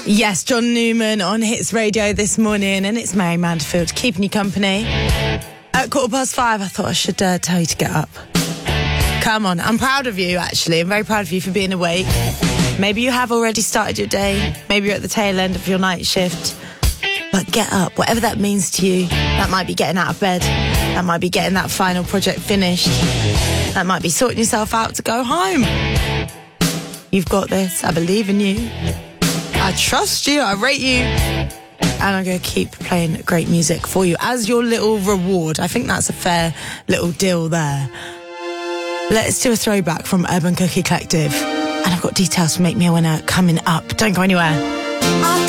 Yes, John Newman on Hits Radio this morning, and it's Mary Manderfield keeping you company. At 5:15, I thought I should tell you to get up. Come on, I'm proud of you, actually. I'm very proud of you for being awake. Maybe you have already started your day. Maybe you're at the tail end of your night shift. But get up, whatever that means to you. That might be getting out of bed. That might be getting that final project finished. That might be sorting yourself out to go home. You've got this. I believe in you. I trust you. I rate you. And I'm going to keep playing great music for you as your little reward. I think that's a fair little deal there. Let's do a throwback from Urban Cookie Collective. And I've got details to make me a winner coming up. Don't go anywhere.